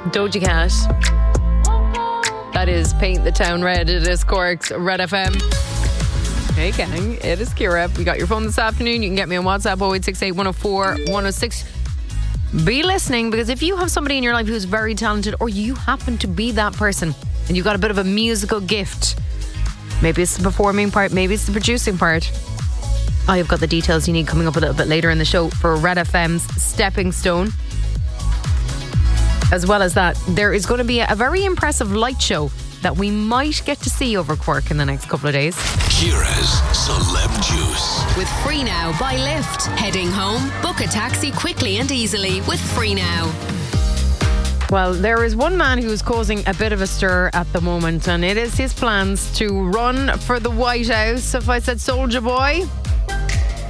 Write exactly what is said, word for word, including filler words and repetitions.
Doja Cat. That is Paint the Town Red. It is Cork's Red F M. Hey gang, it is Kira. We got your phone this afternoon. You can get me on WhatsApp oh eight six eight, one oh four, one oh six. Be listening, because if you have somebody in your life who's very talented, or you happen to be that person and you've got a bit of a musical gift, maybe it's the performing part, maybe it's the producing part, I've got the details you need coming up a little bit later in the show for Red F M's Stepping Stone. As well as that, there is going to be a very impressive light show that we might get to see over Cork in the next couple of days. Kira's Celeb Juice. With Free Now by Lyft. Heading home? Book a taxi quickly and easily with Free Now. Well, there is one man who is causing a bit of a stir at the moment, and it is his plans to run for the White House. If I said Soldier Boy,